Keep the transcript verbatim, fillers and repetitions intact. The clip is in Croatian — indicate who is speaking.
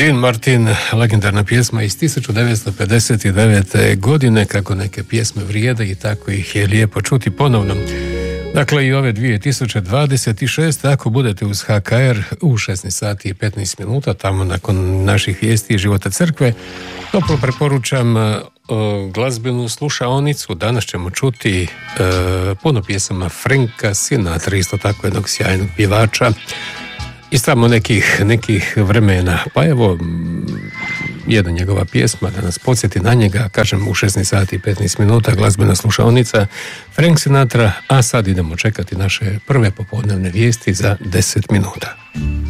Speaker 1: Dean Martin, legendarna pjesma iz tisuću devetsto pedeset devete. godine, kako neke pjesme vrijede i tako ih je lijepo čuti ponovno. Dakle, i ove dvije tisuće dvadeset šeste. ako budete uz H K R u šesnaest sati i petnaest minuta, tamo nakon naših vijesti i života crkve, toplo preporučam uh, glazbenu slušaonicu. Danas ćemo čuti uh, puno pjesama Franka Sinatra, isto tako jednog sjajnog pjevača iz tamo nekih, nekih vremena. Pa evo, jedna njegova pjesma da nas podsjeti na njega, kažem u šesnaest sati i petnaest minuta, glazbena slušaonica Frank Sinatra, a sad idemo čekati naše prve popodnevne vijesti za deset minuta.